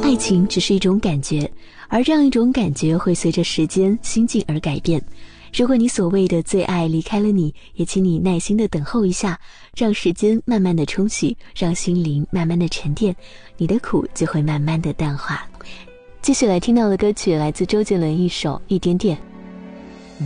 爱情只是一种感觉，而这样一种感觉会随着时间心境而改变。如果你所谓的最爱离开了你，也请你耐心地等候一下，让时间慢慢地冲洗，让心灵慢慢地沉淀，你的苦就会慢慢地淡化。继续来听到的歌曲来自周杰伦一首《一点点》。